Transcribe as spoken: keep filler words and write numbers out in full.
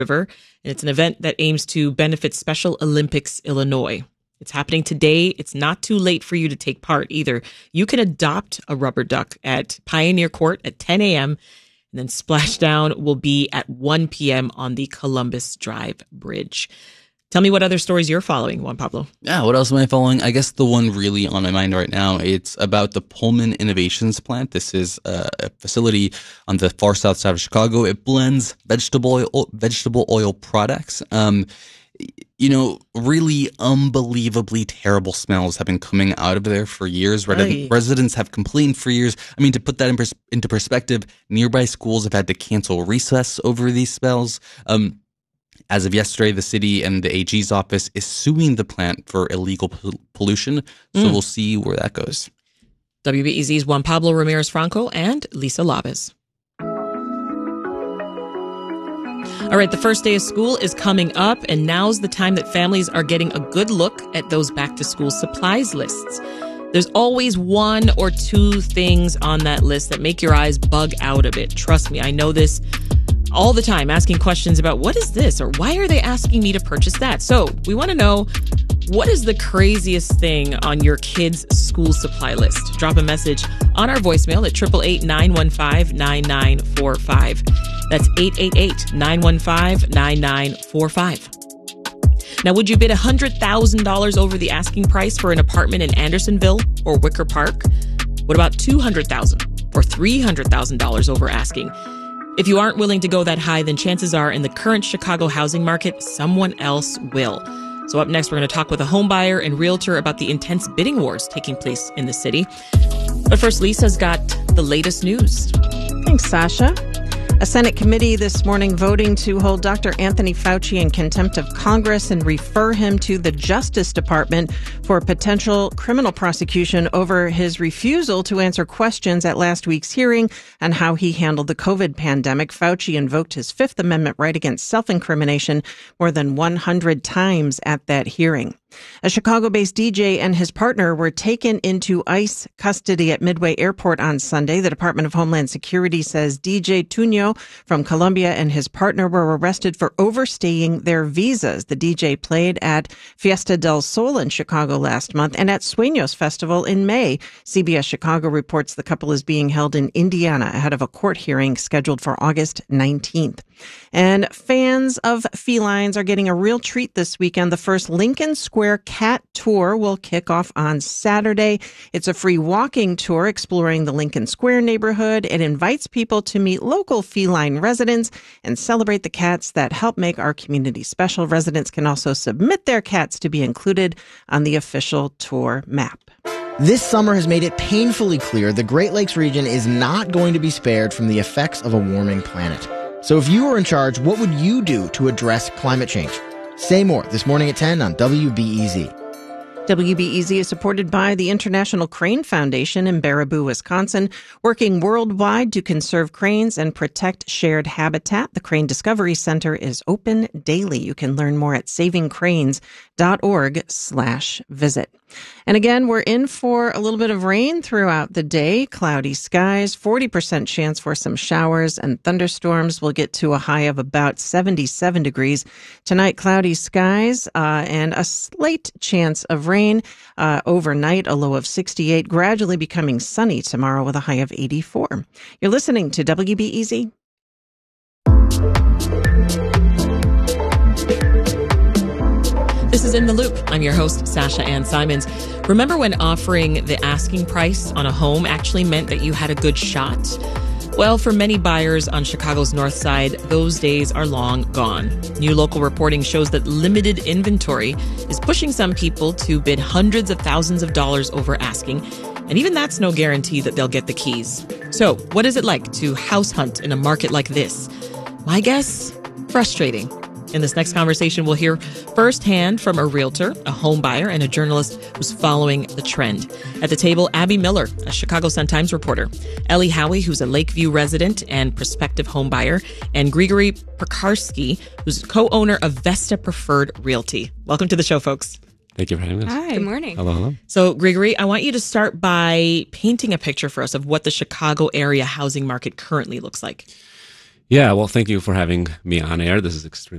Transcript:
River, and it's an event that aims to benefit Special Olympics Illinois. It's happening today. It's not too late for you to take part either. You can adopt a rubber duck at Pioneer Court at ten a.m., and then splashdown will be at one p.m. on the Columbus Drive Bridge. Tell me what other stories you're following, Juan Pablo. Yeah, what else am I following? I guess the one really on my mind right now, it's about the Pullman Innovations Plant. This is a, a facility on the far south side of Chicago. It blends vegetable oil, vegetable oil products. Um, you know, really unbelievably terrible smells have been coming out of there for years. Res- residents have complained for years. I mean, to put that in pers- into perspective, nearby schools have had to cancel recess over these smells. Um, As of yesterday, the city and the A G's office is suing the plant for illegal pol- pollution. So mm. we'll see where that goes. W B E Z's Juan Pablo Ramirez-Franco and Lisa Labez. All right, the first day of school is coming up, and now's the time that families are getting a good look at those back-to-school supplies lists. There's always one or two things on that list that make your eyes bug out a bit. Trust me, I know this all the time, asking questions about what is this or why are they asking me to purchase that? So we want to know, what is the craziest thing on your kids' school supply list? Drop a message on our voicemail at eight eight eight, nine one five, nine nine four five. That's eight eight eight, nine one five, nine nine four five. Now, would you bid one hundred thousand dollars over the asking price for an apartment in Andersonville or Wicker Park? What about two hundred thousand dollars or three hundred thousand dollars over asking? If you aren't willing to go that high, then chances are in the current Chicago housing market, someone else will. So up next, we're going to talk with a home buyer and realtor about the intense bidding wars taking place in the city. But first, Lisa's got the latest news. Thanks, Sasha. A Senate committee this morning voting to hold Doctor Anthony Fauci in contempt of Congress and refer him to the Justice Department for potential criminal prosecution over his refusal to answer questions at last week's hearing on how he handled the COVID pandemic. Fauci invoked his Fifth Amendment right against self-incrimination more than one hundred times at that hearing. A Chicago-based D J and his partner were taken into ICE custody at Midway Airport on Sunday. The Department of Homeland Security says D J Tunio from Colombia and his partner were arrested for overstaying their visas. The D J played at Fiesta del Sol in Chicago last month and at Sueños Festival in May. C B S Chicago reports the couple is being held in Indiana ahead of a court hearing scheduled for August nineteenth. And fans of felines are getting a real treat this weekend. The first Lincoln Square Cat Tour will kick off on Saturday. It's a free walking tour exploring the Lincoln Square neighborhood. It invites people to meet local feline residents and celebrate the cats that help make our community special. Residents can also submit their cats to be included on the official tour map. This summer has made it painfully clear the Great Lakes region is not going to be spared from the effects of a warming planet. So if you were in charge, what would you do to address climate change? Say more this morning at ten on W B E Z. W B E Z is supported by the International Crane Foundation in Baraboo, Wisconsin, working worldwide to conserve cranes and protect shared habitat. The Crane Discovery Center is open daily. You can learn more at savingcranes.org slash visit. And again, we're in for a little bit of rain throughout the day. Cloudy skies, forty percent chance for some showers and thunderstorms. We'll get to a high of about seventy-seven degrees. Tonight, cloudy skies uh, and a slight chance of rain uh, overnight, a low of sixty-eight, gradually becoming sunny tomorrow with a high of eighty-four. You're listening to W B E Z. This is In the Loop. I'm your host, Sasha Ann Simons. Remember when offering the asking price on a home actually meant that you had a good shot? Well, for many buyers on Chicago's north side, those days are long gone. New local reporting shows that limited inventory is pushing some people to bid hundreds of thousands of dollars over asking, and even that's no guarantee that they'll get the keys. So, what is it like to house hunt in a market like this? My guess? Frustrating. In this next conversation, we'll hear firsthand from a realtor, a home buyer, and a journalist who's following the trend. At the table, Abby Miller, a Chicago Sun-Times reporter, Ellie Howie, who's a Lakeview resident and prospective home buyer, and Grigory Pekarski, who's co-owner of Vesta Preferred Realty. Welcome to the show, folks. Thank you for having us. Hi. Good morning. Hello, hello. So, Grigory, I want you to start by painting a picture for us of what the Chicago area housing market currently looks like. Yeah, well, thank you for having me on air. This is extremely